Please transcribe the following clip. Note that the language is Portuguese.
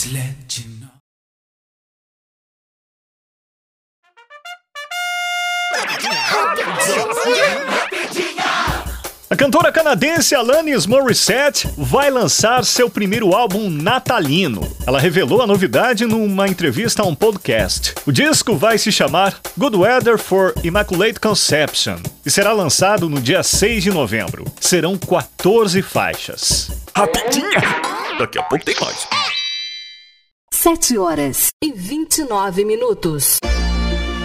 Just let you know. A cantora canadense Alanis Morissette vai lançar seu primeiro álbum natalino. Ela revelou a novidade numa entrevista a um podcast. O disco vai se chamar Good Weather for Immaculate Conception e será lançado no dia 6 de novembro. Serão 14 faixas. Rapidinha! Daqui a pouco tem mais. 7 horas e 29 minutos.